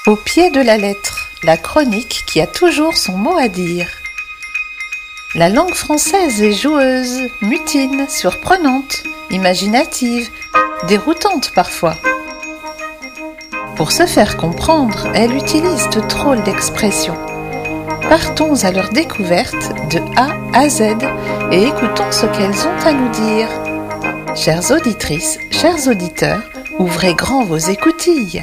Au pied de la lettre, la chronique qui a toujours son mot à dire. La langue française est joueuse, mutine, surprenante, imaginative, déroutante parfois. Pour se faire comprendre, elle utilise de drôles d'expressions. Partons à leur découverte de A à Z et écoutons ce qu'elles ont à nous dire. Chères auditrices, chers auditeurs, ouvrez grand vos écoutilles.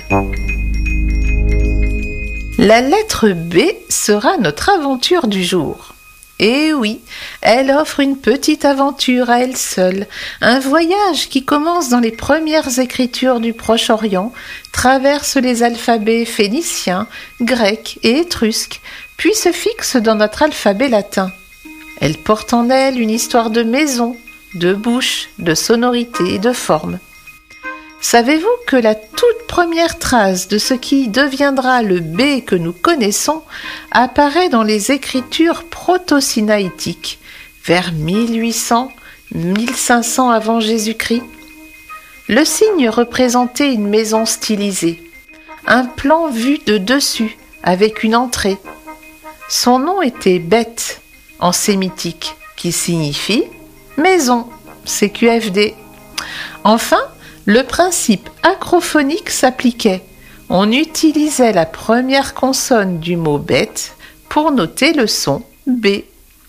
La lettre B sera notre aventure du jour. Et oui, elle offre une petite aventure à elle seule, un voyage qui commence dans les premières écritures du Proche-Orient, traverse les alphabets phéniciens, grecs et étrusques, puis se fixe dans notre alphabet latin. Elle porte en elle une histoire de maison, de bouche, de sonorité et de forme. Savez-vous que la toute première trace de ce qui deviendra le B que nous connaissons apparaît dans les écritures proto-sinaïtiques, vers 1800-1500 avant Jésus-Christ? Le signe représentait une maison stylisée, un plan vu de dessus avec une entrée. Son nom était Bet en sémitique, qui signifie maison, CQFD. Enfin, le principe acrophonique s'appliquait. On utilisait la première consonne du mot bête pour noter le son B.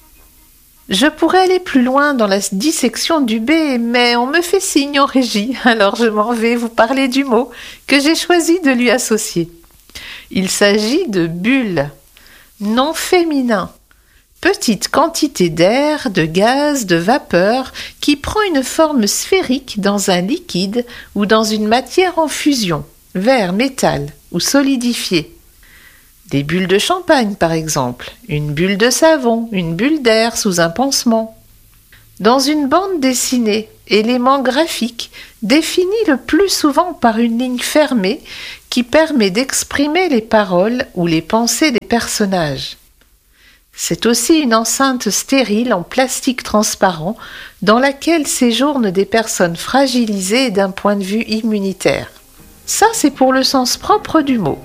Je pourrais aller plus loin dans la dissection du B, mais on me fait signe en régie, alors je m'en vais vous parler du mot que j'ai choisi de lui associer. Il s'agit de bulle, nom féminin. Petite quantité d'air, de gaz, de vapeur qui prend une forme sphérique dans un liquide ou dans une matière en fusion, verre, métal ou solidifié. Des bulles de champagne par exemple, une bulle de savon, une bulle d'air sous un pansement. Dans une bande dessinée, élément graphique défini le plus souvent par une ligne fermée qui permet d'exprimer les paroles ou les pensées des personnages. C'est aussi une enceinte stérile en plastique transparent dans laquelle séjournent des personnes fragilisées d'un point de vue immunitaire. Ça, c'est pour le sens propre du mot.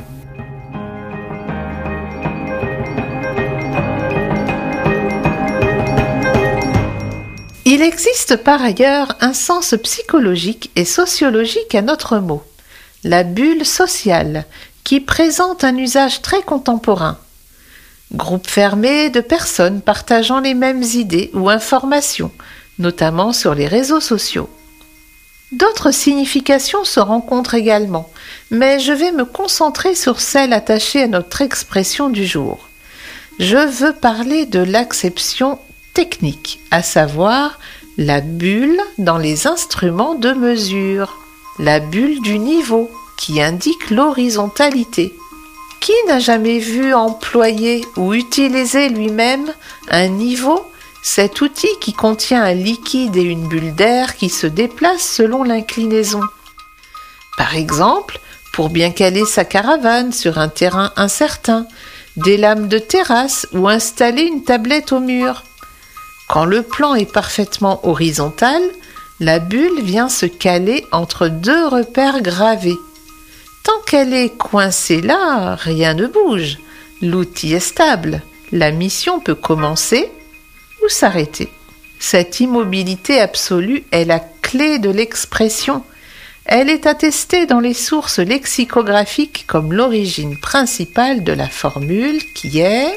Il existe par ailleurs un sens psychologique et sociologique à notre mot, la bulle sociale, qui présente un usage très contemporain. Groupe fermé de personnes partageant les mêmes idées ou informations, notamment sur les réseaux sociaux. D'autres significations se rencontrent également, mais je vais me concentrer sur celle attachée à notre expression du jour. Je veux parler de l'acception technique, à savoir la bulle dans les instruments de mesure, la bulle du niveau qui indique l'horizontalité. Qui n'a jamais vu employer ou utiliser lui-même un niveau, cet outil qui contient un liquide et une bulle d'air qui se déplacent selon l'inclinaison? Par exemple, pour bien caler sa caravane sur un terrain incertain, des lames de terrasse ou installer une tablette au mur. Quand le plan est parfaitement horizontal, la bulle vient se caler entre deux repères gravés. Tant qu'elle est coincée là, rien ne bouge. L'outil est stable. La mission peut commencer ou s'arrêter. Cette immobilité absolue est la clé de l'expression. Elle est attestée dans les sources lexicographiques comme l'origine principale de la formule qui est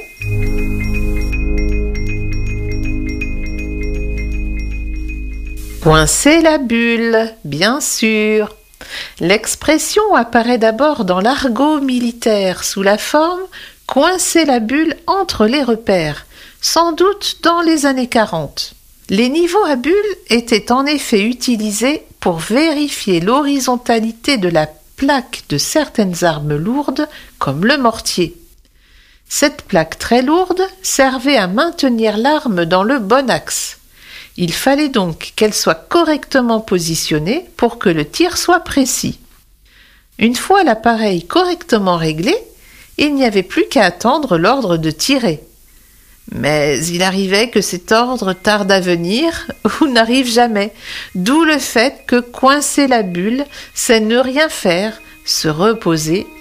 coincer la bulle, bien sûr. L'expression apparaît d'abord dans l'argot militaire sous la forme « coincer la bulle entre les repères », sans doute dans les années 40. Les niveaux à bulles étaient en effet utilisés pour vérifier l'horizontalité de la plaque de certaines armes lourdes comme le mortier. Cette plaque très lourde servait à maintenir l'arme dans le bon axe. Il fallait donc qu'elle soit correctement positionnée pour que le tir soit précis. Une fois l'appareil correctement réglé, il n'y avait plus qu'à attendre l'ordre de tirer. Mais il arrivait que cet ordre tarde à venir ou n'arrive jamais, d'où le fait que coincer la bulle, c'est ne rien faire, se reposer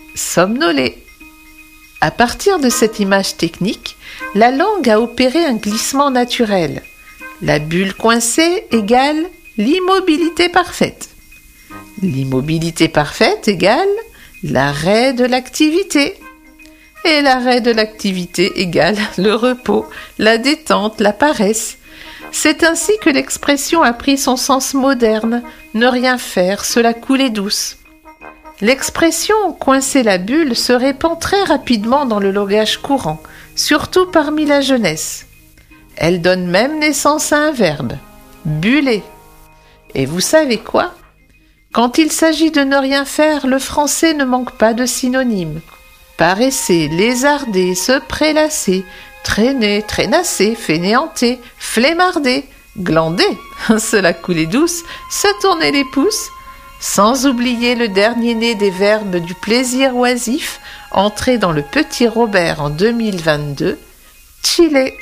somnoler. À partir de cette image technique, la langue a opéré un glissement naturel. La bulle coincée égale l'immobilité parfaite. L'immobilité parfaite égale l'arrêt de l'activité. Et l'arrêt de l'activité égale le repos, la détente, la paresse. C'est ainsi que l'expression a pris son sens moderne. Ne rien faire, cela couler douce. L'expression « coincer la bulle » se répand très rapidement dans le langage courant, surtout parmi la jeunesse. Elle donne même naissance à un verbe, buller. Et vous savez quoi ? Quand il s'agit de ne rien faire, le français ne manque pas de synonymes. Paresser, lézarder, se prélasser, traîner, traînasser, fainéanter, flemmarder, glander, cela couler douce, se tourner les pouces, sans oublier le dernier né des verbes du plaisir oisif, entré dans le Petit Robert en 2022, chiller.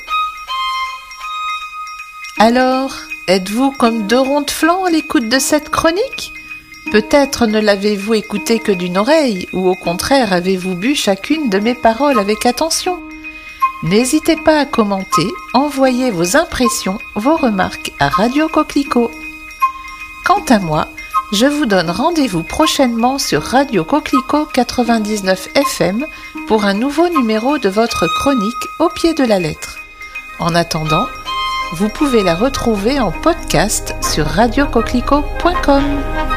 Alors, êtes-vous comme deux ronds de flanc à l'écoute de cette chronique ? Peut-être ne l'avez-vous écouté que d'une oreille, ou au contraire avez-vous bu chacune de mes paroles avec attention ? N'hésitez pas à commenter, envoyer vos impressions, vos remarques à Radio Coquelicot. Quant à moi, je vous donne rendez-vous prochainement sur Radio Coquelicot 99 FM pour un nouveau numéro de votre chronique au pied de la lettre. En attendant, vous pouvez la retrouver en podcast sur radiocoquelicot.com.